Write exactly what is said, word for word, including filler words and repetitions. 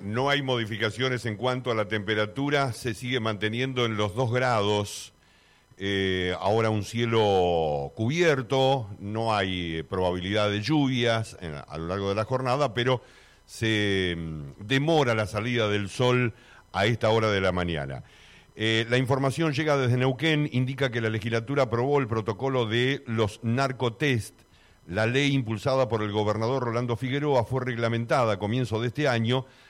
no hay modificaciones en cuanto a la temperatura, se sigue manteniendo en los dos grados. Eh, ahora un cielo cubierto, no hay eh, probabilidad de lluvias en, a lo largo de la jornada, pero se mm, demora la salida del sol a esta hora de la mañana. Eh, la información llega desde Neuquén, indica que la legislatura aprobó el protocolo de los narcotest. La ley impulsada por el gobernador Rolando Figueroa fue reglamentada a comienzo de este año